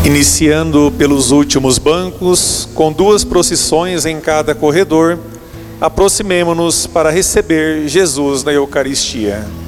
Iniciando pelos últimos bancos, com 2 procissões em cada corredor, aproximemo-nos para receber Jesus na Eucaristia.